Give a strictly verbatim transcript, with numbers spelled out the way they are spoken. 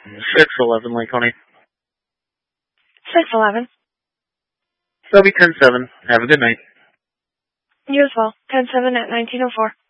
six eleven, Laconia. six eleven. That'll be ten seven. Have a good night. You as well. ten seven at nineteen oh four.